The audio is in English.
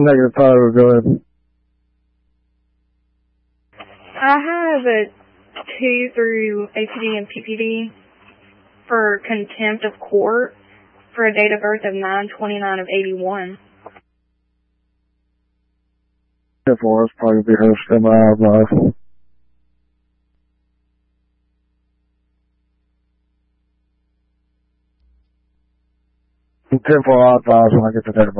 Negative, Tyler, go ahead. I have a 2 through APD and PPD for contempt of court for a date of birth of 9/29 of 81. For us, probably be her semi-live. Contempt for odd files when I get the date of birth.